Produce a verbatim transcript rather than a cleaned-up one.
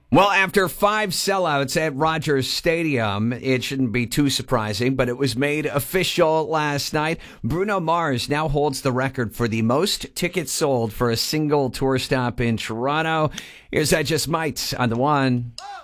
Well, after five sellouts at Rogers Stadium, it shouldn't be too surprising, but it was made official last night. Bruno Mars now holds the record for the most tickets sold for a single tour stop in Toronto. Here's I Just Might on the one.